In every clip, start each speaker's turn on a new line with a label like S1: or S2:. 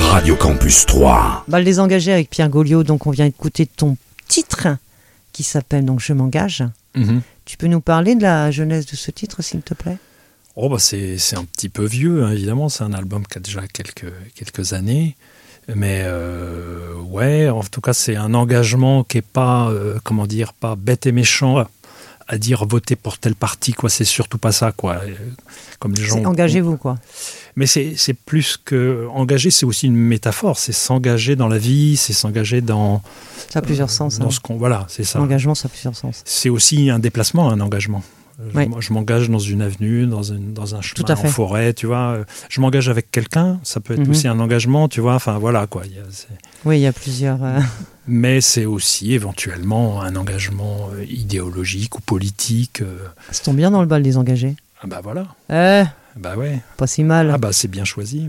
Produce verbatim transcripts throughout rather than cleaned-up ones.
S1: Radio Campus trois.
S2: Bal des engagés avec Pierre Gauliot, donc on vient écouter ton titre qui s'appelle donc Je m'engage. Mm-hmm. Tu peux nous parler de la jeunesse de ce titre, s'il te plaît ?
S3: Oh bah c'est, c'est un petit peu vieux, hein, évidemment, c'est un album qui a déjà quelques, quelques années, mais euh, ouais, en tout cas c'est un engagement qui n'est pas, euh, comment dire, pas bête et méchant, à dire voter pour tel parti, quoi, c'est surtout pas ça, quoi. Comme les gens,
S2: c'est engagez-vous, quoi.
S3: Mais c'est, c'est plus que engager, c'est aussi une métaphore, c'est s'engager dans la vie, c'est s'engager dans...
S2: Ça a plusieurs euh, sens.
S3: Dans
S2: hein.
S3: ce qu'on, voilà, c'est ça.
S2: L'engagement, ça a plusieurs sens.
S3: C'est aussi un déplacement, un engagement. Je,
S2: oui.
S3: je m'engage dans une avenue, dans, une, dans un chemin en forêt, tu vois. Je m'engage avec quelqu'un, ça peut être mm-hmm. aussi un engagement, tu vois. Enfin, voilà, quoi. Il y a, c'est...
S2: Oui, il y a plusieurs... Euh...
S3: Mais c'est aussi éventuellement un engagement idéologique ou politique.
S2: Ça tombe bien dans le bal des engagés.
S3: Ah bah voilà.
S2: Euh,
S3: bah ouais.
S2: Pas si mal.
S3: Ah bah c'est bien choisi.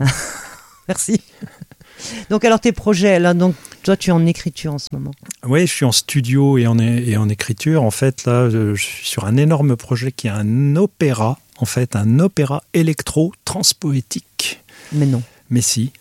S2: Merci. Donc alors tes projets, là, donc toi tu es en écriture en ce moment.
S3: Oui, je suis en studio et en, et en écriture. En fait, là, je, je suis sur un énorme projet qui est un opéra, en fait, un opéra électro-transpoétique.
S2: Mais non.
S3: Mais si.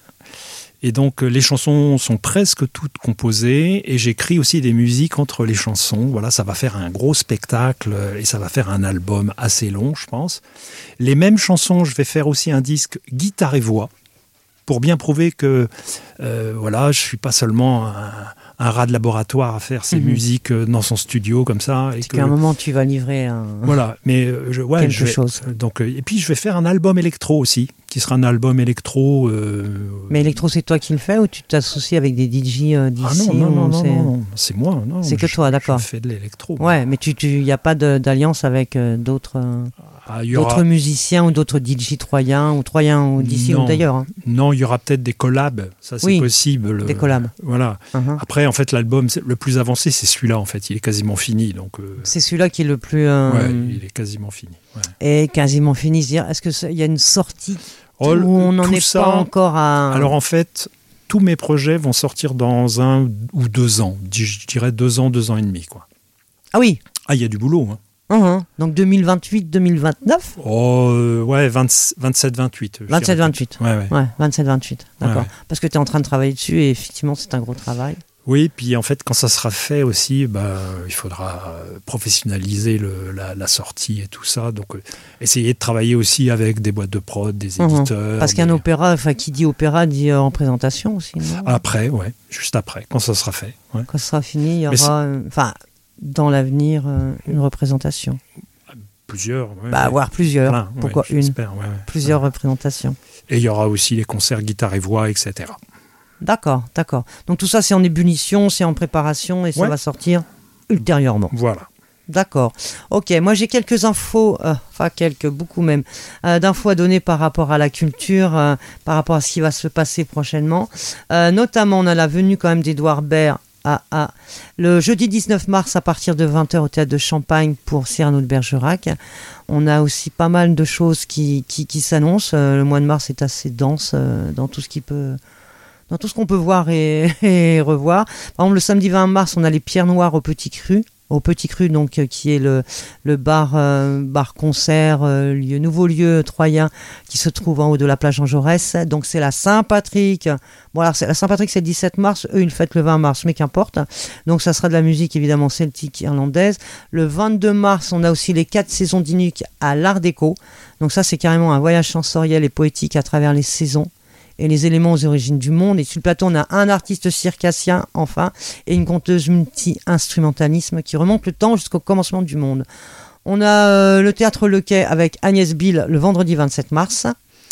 S3: Et donc, les chansons sont presque toutes composées et j'écris aussi des musiques entre les chansons. Voilà, ça va faire un gros spectacle et ça va faire un album assez long, je pense. Les mêmes chansons, je vais faire aussi un disque guitare et voix pour bien prouver que, euh, voilà, je suis pas seulement un, un rat de laboratoire à faire ces mmh. musiques dans son studio comme ça. Et
S2: c'est
S3: que,
S2: qu'à un moment, tu vas livrer un...
S3: Voilà, mais je, ouais,
S2: quelque
S3: je vais,
S2: chose.
S3: Donc, et puis, je vais faire un album électro aussi, qui sera un album électro. Euh...
S2: Mais électro, c'est toi qui le fais ou tu t'associes avec des D J euh, d'ici?
S3: Ah non, non, non, non,
S2: c'est...
S3: non, non, c'est moi. Non,
S2: c'est que
S3: je,
S2: toi, d'accord.
S3: Je fais de l'électro.
S2: Ouais, mais tu, tu, y a pas de, d'alliance avec euh, d'autres, euh,
S3: ah, aura...
S2: d'autres musiciens ou d'autres D J troyens ou troyens ou d'ici ou d'ailleurs. Hein.
S3: Non, il y aura peut-être des collabs, ça c'est
S2: oui,
S3: possible.
S2: Des collabs.
S3: Voilà. Uh-huh. Après, en fait, l'album le plus avancé, c'est celui-là. En fait, il est quasiment fini. Donc. Euh...
S2: C'est celui-là qui est le plus. Euh...
S3: Ouais, il est quasiment fini. Ouais.
S2: Et quasiment fini. Dire, est-ce que il y a une sortie? Oh, où on n'en est ça, pas encore à...
S3: Alors en fait, tous mes projets vont sortir dans un ou deux ans. Je dirais deux ans, deux ans et demi. Quoi.
S2: Ah oui.
S3: Ah, il y a du boulot. Hein.
S2: Uh-huh. Donc deux mille vingt-huit deux mille vingt-neuf
S3: Oh, euh, ouais, vingt-sept vingt-huit.
S2: vingt-sept vingt-huit.
S3: Ouais, ouais.
S2: ouais vingt-sept vingt-huit, d'accord. Ouais, ouais. Parce que tu es en train de travailler dessus et effectivement, c'est un gros travail.
S3: Oui, puis en fait, quand ça sera fait aussi, bah, il faudra professionnaliser le, la, la sortie et tout ça. Donc, euh, essayer de travailler aussi avec des boîtes de prod, des éditeurs.
S2: Mmh. Parce qu'un
S3: des...
S2: opéra, enfin, qui dit opéra dit euh, en présentation aussi, non ?
S3: Après, ouais, juste après, quand ça sera fait. Ouais.
S2: Quand ça sera fini, il y aura, enfin, euh, dans l'avenir, euh, une représentation.
S3: Plusieurs. Ouais,
S2: bah,
S3: ouais.
S2: voire plusieurs.
S3: Voilà,
S2: pourquoi
S3: ouais,
S2: une
S3: ouais, ouais.
S2: Plusieurs ouais. représentations.
S3: Et il y aura aussi les concerts guitare et voix, et cetera.
S2: D'accord, d'accord. Donc tout ça, c'est en ébullition, c'est en préparation et ça
S3: ouais.
S2: va sortir ultérieurement.
S3: Voilà.
S2: D'accord. Ok, moi j'ai quelques infos, euh, enfin quelques, beaucoup même, euh, d'infos à donner par rapport à la culture, euh, par rapport à ce qui va se passer prochainement. Euh, notamment, on a la venue quand même d'Edouard Baird à, à, le jeudi dix-neuf mars à partir de vingt heures au Théâtre de Champagne pour Cyrano de Bergerac. On a aussi pas mal de choses qui, qui, qui s'annoncent. Euh, le mois de mars est assez dense euh, dans tout ce qui peut... dans tout ce qu'on peut voir et, et revoir. Par exemple, le samedi vingt mars, on a les Pierres Noires au Petit Cru, au Petit Cru, donc euh, qui est le, le bar, euh, bar concert, euh, lieu, nouveau lieu troyen qui se trouve en haut de la plage Jean Jaurès. Donc c'est la Saint-Patrick. Bon alors c'est, la Saint-Patrick c'est le dix-sept mars, eux ils fêtent le vingt mars, mais qu'importe. Donc ça sera de la musique évidemment celtique irlandaise. Le vingt-deux mars, on a aussi les quatre saisons d'Inuk à l'Art Déco. Donc ça c'est carrément un voyage sensoriel et poétique à travers les saisons et les éléments aux origines du monde. Et sur le plateau, on a un artiste circassien, enfin, et une conteuse multi-instrumentalisme qui remonte le temps jusqu'au commencement du monde. On a euh, le Théâtre Le Quai avec Agnès Bill le vendredi vingt-sept mars.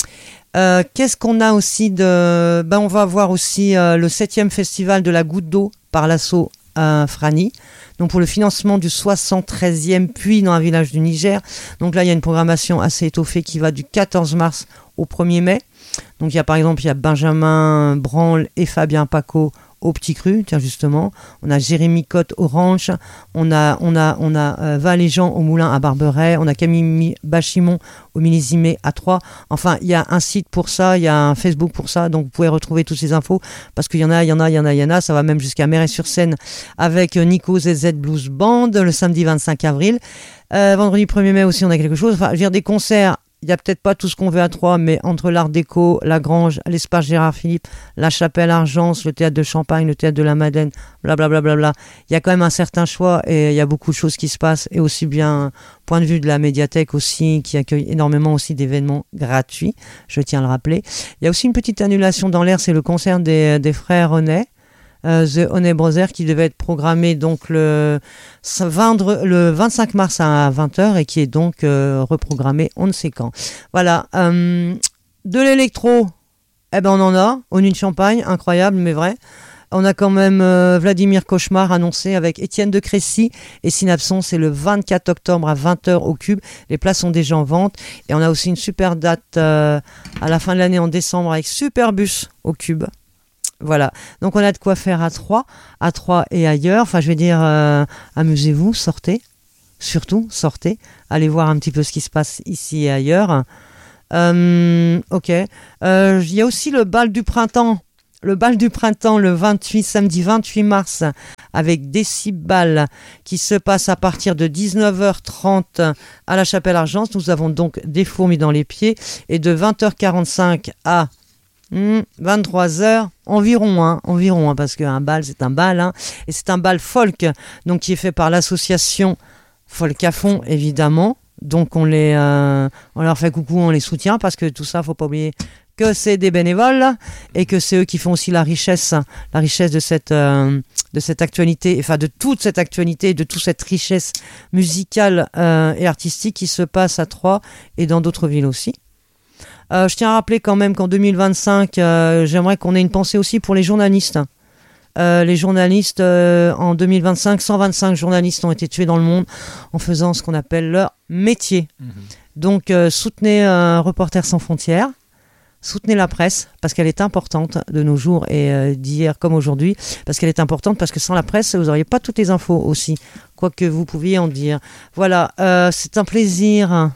S2: Euh, qu'est-ce qu'on a aussi de... Ben, on va avoir aussi euh, le septième festival de la goutte d'eau par l'asso euh, Frani. Donc pour le financement du soixante-treizième puits dans un village du Niger. Donc là, il y a une programmation assez étoffée qui va du quatorze mars au premier mai. Donc il y a par exemple il y a Benjamin Branle et Fabien Paco au Petit Cru, tiens justement. On a Jérémy Cotte au Ranch, on a on a on a euh, Val et Jean au Moulin à Barberet, on a Camille Bachimon au Millésimé à Troyes. Enfin, il y a un site pour ça, il y a un Facebook pour ça, donc vous pouvez retrouver toutes ces infos parce qu'il y en a, il y en a, il y en a, il y en a. Ça va même jusqu'à Méret-sur-Seine avec Nico Z Z Blues Band le samedi vingt-cinq avril. Euh, vendredi premier mai aussi, on a quelque chose. Enfin, je veux dire des concerts il n'y a peut-être pas tout ce qu'on veut à Troyes, mais entre l'Art déco, la Grange, l'espace Gérard Philippe, la Chapelle Argence, le théâtre de Champagne, le théâtre de la Madeleine, blablabla, bla, bla, bla, il y a quand même un certain choix et il y a beaucoup de choses qui se passent. Et aussi bien, point de vue de la médiathèque aussi, qui accueille énormément aussi d'événements gratuits, je tiens à le rappeler. Il y a aussi une petite annulation dans l'air, c'est le concert des, des frères Honnet. Euh, The Honey Brothers qui devait être programmé donc le, le vingt-cinq mars à vingt heures et qui est donc euh, reprogrammé on ne sait quand. Voilà. Euh, de l'électro, eh ben on en a. Au Nuit de Champagne, incroyable mais vrai. On a quand même euh, Vladimir Cauchemar annoncé avec Étienne de Crécy et Synapson, c'est le vingt-quatre octobre à vingt heures au Cube. Les places sont déjà en vente. Et on a aussi une super date euh, à la fin de l'année en décembre avec Superbus au Cube. Voilà, donc on a de quoi faire à Troyes, à Troyes et ailleurs. Enfin, je vais dire, euh, amusez-vous, sortez, surtout sortez, allez voir un petit peu ce qui se passe ici et ailleurs. Euh, ok, euh, il y a aussi le bal du printemps, le bal du printemps le vingt-huit, samedi vingt-huit mars, avec Décibal, qui se passe à partir de dix-neuf heures trente à la Chapelle Argence. Nous avons donc des fourmis dans les pieds et de vingt heures quarante-cinq à Mmh, vingt-trois heures environ, hein, environ hein, parce qu'un bal c'est un bal hein, et c'est un bal folk donc qui est fait par l'association Folk à fond évidemment, donc on les euh, on leur fait coucou, on les soutient parce que tout ça faut pas oublier que c'est des bénévoles et que c'est eux qui font aussi la richesse la richesse de cette euh, de cette actualité, enfin de toute cette actualité, de toute cette richesse musicale euh, et artistique qui se passe à Troyes et dans d'autres villes aussi. Euh, je tiens à rappeler quand même qu'en deux mille vingt-cinq, euh, j'aimerais qu'on ait une pensée aussi pour les journalistes. Euh, les journalistes, euh, en deux mille vingt-cinq, cent vingt-cinq journalistes ont été tués dans le monde en faisant ce qu'on appelle leur métier. Mmh. Donc euh, soutenez euh, Reporters sans frontières, soutenez la presse, parce qu'elle est importante de nos jours et euh, d'hier comme aujourd'hui, parce qu'elle est importante, parce que sans la presse, vous n'auriez pas toutes les infos aussi, quoi que vous pouviez en dire. Voilà, euh, c'est un plaisir...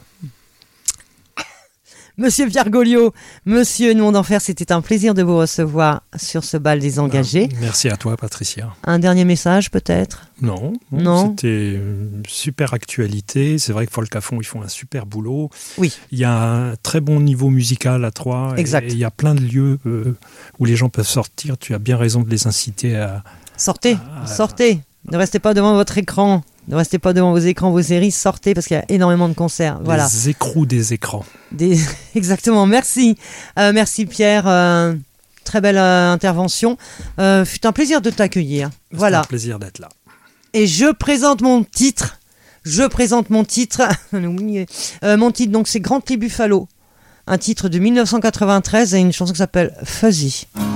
S2: Monsieur Pierre Goliot, Monsieur Monde d'Enfer, c'était un plaisir de vous recevoir sur ce bal des engagés.
S3: Merci à toi, Patricia.
S2: Un dernier message, peut-être ?
S3: Non, non, c'était une super actualité. C'est vrai que Folk à fond, ils font un super boulot.
S2: Oui.
S3: Il y a un très bon niveau musical à Troyes.
S2: Exact.
S3: Et, et il y a plein de lieux euh, où les gens peuvent sortir. Tu as bien raison de les inciter à...
S2: Sortez,
S3: à,
S2: sortez. Ne restez pas devant votre écran. Ne restez pas devant vos écrans, vos séries, sortez parce qu'il y a énormément de concerts. Voilà.
S3: Les écrous des écrans.
S2: Des... Exactement, merci. Euh, merci Pierre, euh, très belle euh, intervention. Euh, fut un plaisir de t'accueillir.
S3: C'est
S2: voilà.
S3: un plaisir d'être là.
S2: Et je présente mon titre. Je présente mon titre. euh, mon titre, donc c'est Grand Prix Buffalo. Un titre de mille neuf cent quatre-vingt-treize et une chanson qui s'appelle Fuzzy.